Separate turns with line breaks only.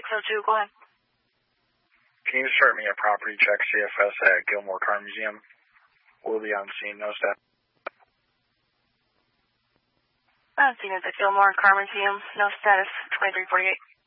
602, go ahead.
Can you start me a property check CFS at Gilmore Car Museum? We'll be on scene, no staff.
On scene at the Gilmore Car Museum, no status, 2348.